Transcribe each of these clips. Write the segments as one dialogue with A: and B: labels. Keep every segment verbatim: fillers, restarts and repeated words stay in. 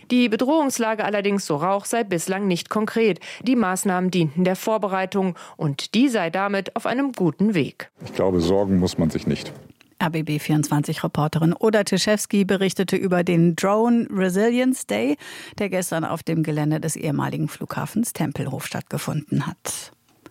A: Die Bedrohungslage allerdings, so Rauch, sei bislang nicht konkret. Die Maßnahmen dienten der Vorbereitung und die sei damit auf einem guten Weg.
B: Ich glaube, sorgen muss man sich nicht.
C: R B B vierundzwanzig-Reporterin Oda Tischewski berichtete über den Drone Resilience Day, der gestern auf dem Gelände des ehemaligen Flughafens Tempelhof stattgefunden hat.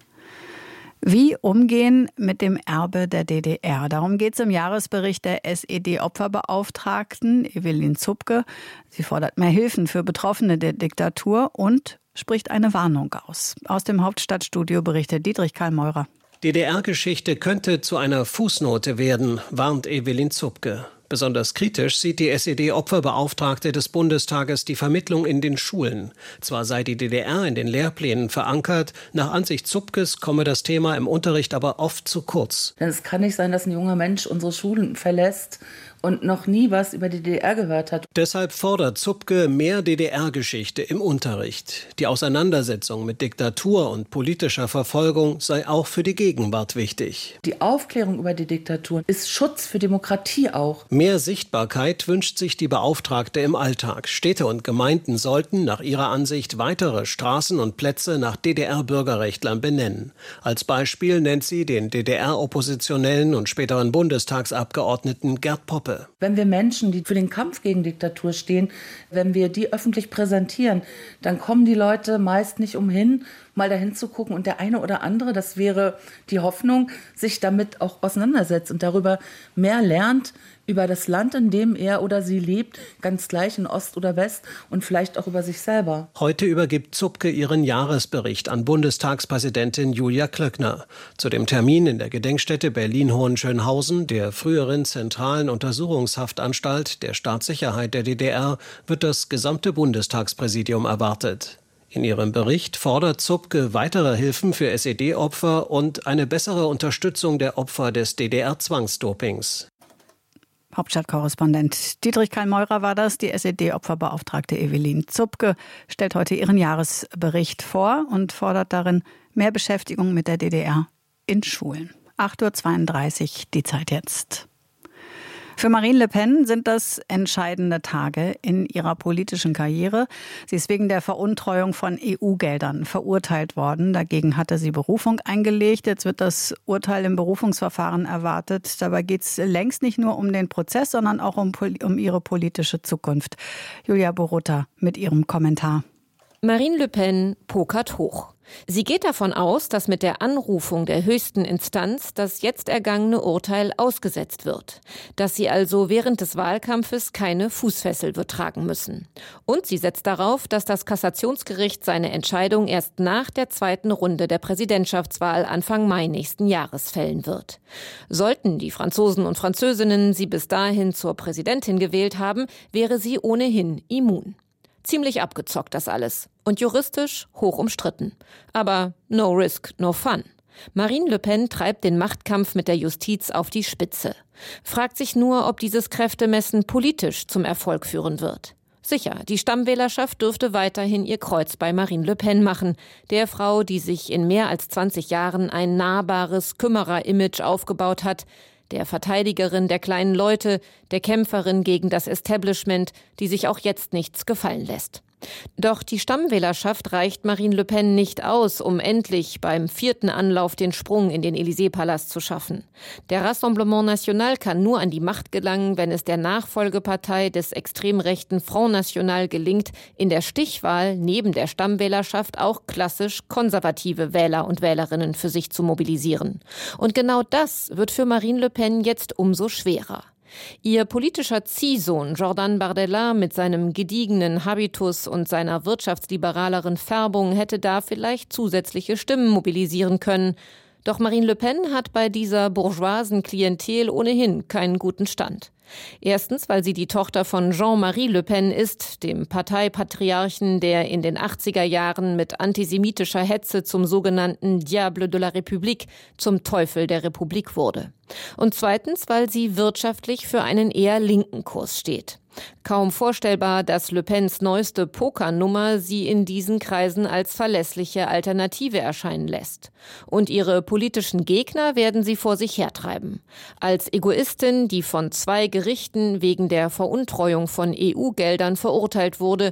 C: Wie umgehen mit dem Erbe der D D R? Darum geht es im Jahresbericht der S E D-Opferbeauftragten Evelyn Zupke. Sie fordert mehr Hilfen für Betroffene der Diktatur und spricht eine Warnung aus. Aus dem Hauptstadtstudio berichtet Dietrich Karl Meurer.
D: D D R-Geschichte könnte zu einer Fußnote werden, warnt Evelyn Zupke. Besonders kritisch sieht die S E D-Opferbeauftragte des Bundestages die Vermittlung in den Schulen. Zwar sei die D D R in den Lehrplänen verankert, nach Ansicht Zupkes komme das Thema im Unterricht aber oft zu kurz.
E: Denn es kann nicht sein, dass ein junger Mensch unsere Schulen verlässt und noch nie was über die D D R gehört hat.
D: Deshalb fordert Zupke mehr D D R-Geschichte im Unterricht. Die Auseinandersetzung mit Diktatur und politischer Verfolgung sei auch für die Gegenwart wichtig.
E: Die Aufklärung über die Diktatur ist Schutz für Demokratie auch.
D: Mehr Sichtbarkeit wünscht sich die Beauftragte im Alltag. Städte und Gemeinden sollten nach ihrer Ansicht weitere Straßen und Plätze nach D D R-Bürgerrechtlern benennen. Als Beispiel nennt sie den D D R-Oppositionellen und späteren Bundestagsabgeordneten Gerd Poppe.
E: Wenn wir Menschen, die für den Kampf gegen Diktatur stehen, wenn wir die öffentlich präsentieren, dann kommen die Leute meist nicht umhin, mal dahin zu gucken. Und der eine oder andere, das wäre die Hoffnung, sich damit auch auseinandersetzt und darüber mehr lernt, über das Land, in dem er oder sie lebt, ganz gleich in Ost oder West und vielleicht auch über sich selber.
D: Heute übergibt Zupke ihren Jahresbericht an Bundestagspräsidentin Julia Klöckner. Zu dem Termin in der Gedenkstätte Berlin-Hohenschönhausen, der früheren zentralen Untersuchungshaftanstalt der Staatssicherheit der D D R, wird das gesamte Bundestagspräsidium erwartet. In ihrem Bericht fordert Zupke weitere Hilfen für S E D-Opfer und eine bessere Unterstützung der Opfer des D D R-Zwangsdopings.
C: Hauptstadtkorrespondent Dietrich Karl Meurer war das. Die S E D-Opferbeauftragte Evelyn Zupke stellt heute ihren Jahresbericht vor und fordert darin mehr Beschäftigung mit der D D R in Schulen. acht Uhr zweiunddreißig, die Zeit jetzt. Für Marine Le Pen sind das entscheidende Tage in ihrer politischen Karriere. Sie ist wegen der Veruntreuung von E U-Geldern verurteilt worden. Dagegen hatte sie Berufung eingelegt. Jetzt wird das Urteil im Berufungsverfahren erwartet. Dabei geht es längst nicht nur um den Prozess, sondern auch um, um ihre politische Zukunft. Julia Borutta mit ihrem Kommentar.
F: Marine Le Pen pokert hoch. Sie geht davon aus, dass mit der Anrufung der höchsten Instanz das jetzt ergangene Urteil ausgesetzt wird. Dass sie also während des Wahlkampfes keine Fußfessel wird tragen müssen. Und sie setzt darauf, dass das Kassationsgericht seine Entscheidung erst nach der zweiten Runde der Präsidentschaftswahl Anfang Mai nächsten Jahres fällen wird. Sollten die Franzosen und Französinnen sie bis dahin zur Präsidentin gewählt haben, wäre sie ohnehin immun. Ziemlich abgezockt das alles. Und juristisch hoch umstritten. Aber no risk, no fun. Marine Le Pen treibt den Machtkampf mit der Justiz auf die Spitze. Fragt sich nur, ob dieses Kräftemessen politisch zum Erfolg führen wird. Sicher, die Stammwählerschaft dürfte weiterhin ihr Kreuz bei Marine Le Pen machen. Der Frau, die sich in mehr als zwanzig Jahren ein nahbares Kümmerer-Image aufgebaut hat. Der Verteidigerin der kleinen Leute, der Kämpferin gegen das Establishment, die sich auch jetzt nichts gefallen lässt. Doch die Stammwählerschaft reicht Marine Le Pen nicht aus, um endlich beim vierten Anlauf den Sprung in den Élysée-Palast zu schaffen. Der Rassemblement National kann nur an die Macht gelangen, wenn es der Nachfolgepartei des extrem rechten Front National gelingt, in der Stichwahl neben der Stammwählerschaft auch klassisch konservative Wähler und Wählerinnen für sich zu mobilisieren. Und genau das wird für Marine Le Pen jetzt umso schwerer. Ihr politischer Ziehsohn Jordan Bardella mit seinem gediegenen Habitus und seiner wirtschaftsliberaleren Färbung hätte da vielleicht zusätzliche Stimmen mobilisieren können. Doch Marine Le Pen hat bei dieser bourgeoisen Klientel ohnehin keinen guten Stand. Erstens, weil sie die Tochter von Jean-Marie Le Pen ist, dem Parteipatriarchen, der in den achtziger Jahren mit antisemitischer Hetze zum sogenannten Diable de la République, zum Teufel der Republik wurde. Und zweitens, weil sie wirtschaftlich für einen eher linken Kurs steht. Kaum vorstellbar, dass Le Pens neueste Pokernummer sie in diesen Kreisen als verlässliche Alternative erscheinen lässt. Und ihre politischen Gegner werden sie vor sich hertreiben. Als Egoistin, die von zwei Gerichten wegen der Veruntreuung von E U-Geldern verurteilt wurde,